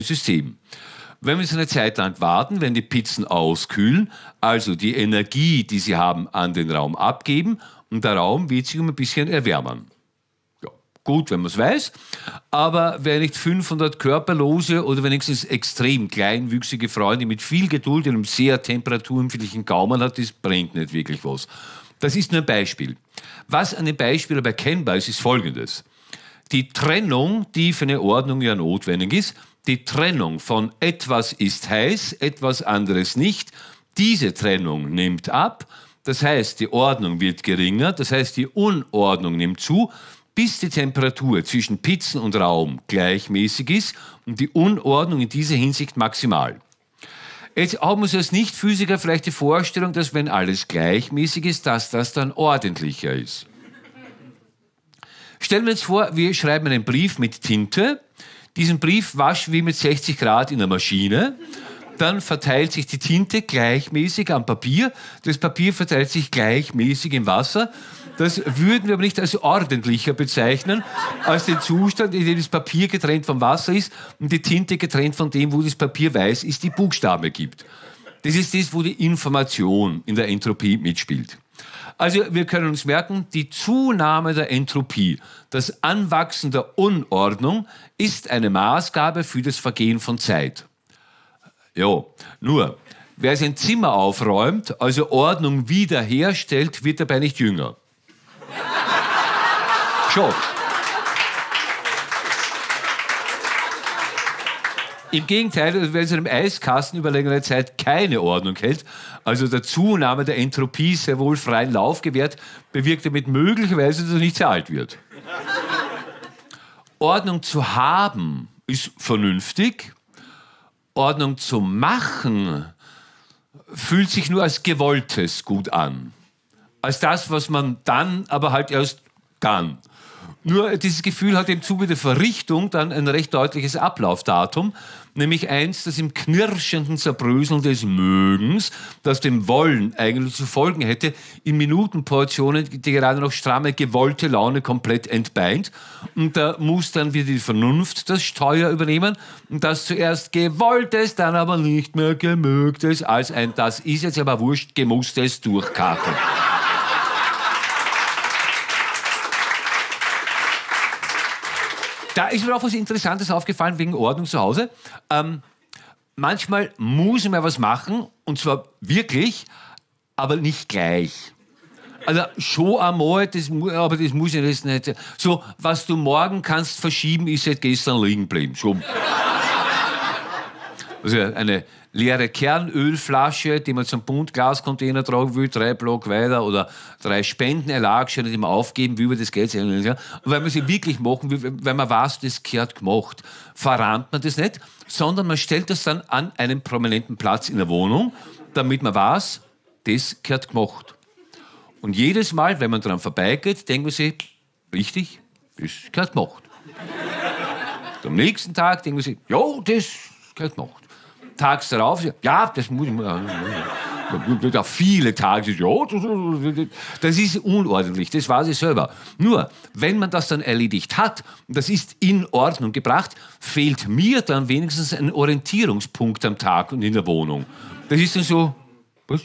System. Wenn wir jetzt eine Zeit lang warten, wenn die Pizzen auskühlen, also die Energie, die sie haben, an den Raum abgeben und der Raum wird sich um ein bisschen erwärmen. Ja, gut, wenn man es weiß, aber wer nicht 500 körperlose oder wenigstens extrem kleinwüchsige Freunde mit viel Geduld und einem sehr temperaturempfindlichen Gaumen hat, das bringt nicht wirklich was. Das ist nur ein Beispiel. Was an dem Beispiel aber erkennbar ist, ist Folgendes. Die Trennung, die für eine Ordnung ja notwendig ist, die Trennung von etwas ist heiß, etwas anderes nicht, diese Trennung nimmt ab, das heißt, die Ordnung wird geringer, das heißt, die Unordnung nimmt zu, bis die Temperatur zwischen Pizzen und Raum gleichmäßig ist und die Unordnung in dieser Hinsicht maximal. Jetzt haben wir als Nicht-Physiker vielleicht die Vorstellung, dass wenn alles gleichmäßig ist, dass das dann ordentlicher ist. Stellen wir uns vor, wir schreiben einen Brief mit Tinte. Diesen Brief waschen wir mit 60 Grad in der Maschine. Dann verteilt sich die Tinte gleichmäßig am Papier. Das Papier verteilt sich gleichmäßig im Wasser. Das würden wir aber nicht als ordentlicher bezeichnen, als den Zustand, in dem das Papier getrennt vom Wasser ist und die Tinte getrennt von dem, wo das Papier weiß ist, die Buchstaben gibt. Das ist das, wo die Information in der Entropie mitspielt. Also wir können uns merken, die Zunahme der Entropie, das Anwachsen der Unordnung ist eine Maßgabe für das Vergehen von Zeit. Ja, nur, wer sein Zimmer aufräumt, also Ordnung wiederherstellt, wird dabei nicht jünger. Schon. Im Gegenteil, wenn es in einem Eiskasten über längere Zeit keine Ordnung hält, also der Zunahme der Entropie sehr wohl freien Lauf gewährt, bewirkt damit möglicherweise, dass er nicht sehr alt wird. Ordnung zu haben ist vernünftig. Ordnung zu machen fühlt sich nur als Gewolltes gut an. Als das, was man dann, aber halt erst kann. Nur dieses Gefühl hat im Zuge der Verrichtung dann ein recht deutliches Ablaufdatum, nämlich eins, das im knirschenden Zerbröseln des Mögens, das dem Wollen eigentlich zu folgen hätte, in Minutenportionen die gerade noch stramme gewollte Laune komplett entbeint. Und da muss dann wieder die Vernunft das Steuer übernehmen und das zuerst Gewolltes, dann aber nicht mehr Gemögtes, als ein das ist jetzt aber wurscht, gemusstes durchkacheln. Da ist mir auch was Interessantes aufgefallen wegen Ordnung zu Hause. Manchmal muss man was machen, und zwar wirklich, aber nicht gleich. Also schon einmal, aber das muss ich jetzt nicht. So, was du morgen kannst verschieben, ist seit gestern liegen geblieben. Schon. Also eine leere Kernölflasche, die man zum Buntglascontainer tragen will, 3 Block weiter, oder 3 Spendenerlagscheine, die man aufgeben will, über das Geld. Und weil man sie wirklich machen will, weil man weiß, das gehört gemacht, verrammt man das nicht, sondern man stellt das dann an einen prominenten Platz in der Wohnung, damit man weiß, das gehört gemacht. Und jedes Mal, wenn man daran vorbeigeht, denkt man sich, richtig, das gehört gemacht. Und am nächsten Tag denkt man sich, ja, das gehört gemacht. Tags darauf, ja, das muss ich mal. Ja, viele Tage, ja, das ist unordentlich, das weiß ich selber. Nur, wenn man das dann erledigt hat, und das ist in Ordnung gebracht, fehlt mir dann wenigstens ein Orientierungspunkt am Tag und in der Wohnung. Das ist dann so, was?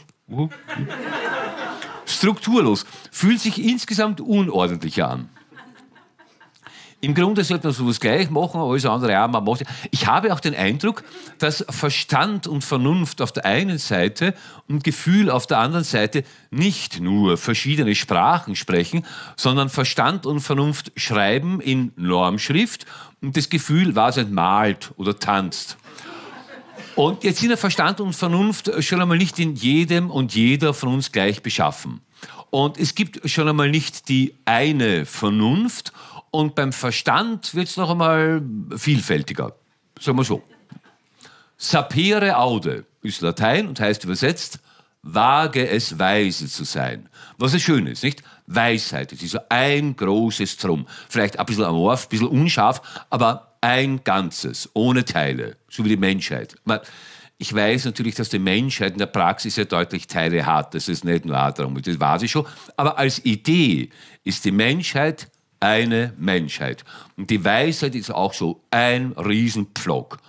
Strukturlos, fühlt sich insgesamt unordentlicher an. Im Grunde sollte man sowas gleich machen, alles andere auch. Man macht. Ich habe auch den Eindruck, dass Verstand und Vernunft auf der einen Seite und Gefühl auf der anderen Seite nicht nur verschiedene Sprachen sprechen, sondern Verstand und Vernunft schreiben in Normschrift und das Gefühl, was malt oder tanzt. Und jetzt sind ja Verstand und Vernunft schon einmal nicht in jedem und jeder von uns gleich beschaffen. Und es gibt schon einmal nicht die eine Vernunft. Und beim Verstand wird es noch einmal vielfältiger. Sagen wir so. Sapere aude ist Latein und heißt übersetzt, wage es weise zu sein. Was ja schön ist, nicht? Weisheit, das ist so ein großes Drum. Vielleicht ein bisschen amorph, ein bisschen unscharf, aber ein Ganzes, ohne Teile, so wie die Menschheit. Ich weiß natürlich, dass die Menschheit in der Praxis ja deutlich Teile hat, das ist nicht nur darum, das weiß ich schon. Aber als Idee ist die Menschheit eine Menschheit. Und die Weisheit ist auch so ein Riesenpflock.